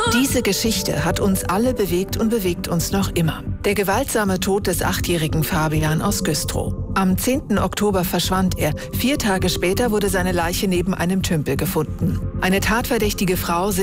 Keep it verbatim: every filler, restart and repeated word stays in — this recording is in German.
Diese Geschichte hat uns alle bewegt und bewegt uns noch immer. Der gewaltsame Tod des achtjährigen Fabian aus Güstrow. Am zehnten Oktober verschwand er. Vier Tage später wurde seine Leiche neben einem Tümpel gefunden. Eine tatverdächtige Frau